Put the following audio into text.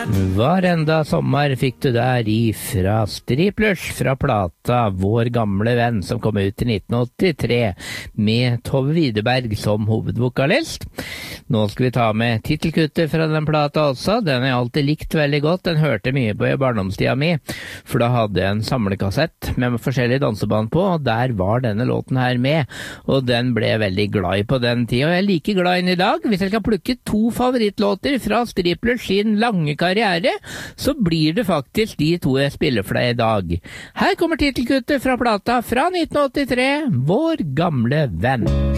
Var enda sommer fikk du der ifra Striplers fra plata Vår gamle venn, som kom ut i 1983 med Tove Widerberg som hovedvokalist. Nå skal vi ta med titelkuttet fra den plata også. Den har jeg alltid likt veldig godt. Den hørte mye på i barndomstida mi, for da hadde jeg en samlekassett med forskjellige danseband på, og der var denne låten her med, og den ble jeg veldig glad i på den tida, og jeg er like glad i den i dag. Hvis jeg skal plukke 2 favorittlåter fra Striplers sin lange karriere, så blir det faktisk de 2 jeg spiller for deg i dag. Her kommer titelkuttet fra plata fra 1983, Vår gamle venn.